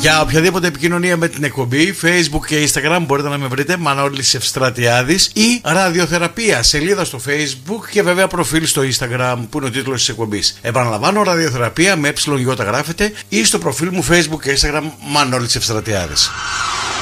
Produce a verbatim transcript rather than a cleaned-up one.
Για οποιαδήποτε επικοινωνία με την εκπομπή, Facebook και Instagram μπορείτε να με βρείτε Μανώλης Ευστρατιάδης ή Ραδιοθεραπεία, σελίδα στο Facebook και βέβαια προφίλ στο Instagram που είναι ο τίτλος της εκπομπής. Επαναλαμβάνω, Ραδιοθεραπεία με ΕΙ γρافεται ή στο προφίλ μου Facebook και Instagram Μανώλης Ευστρατιάδης.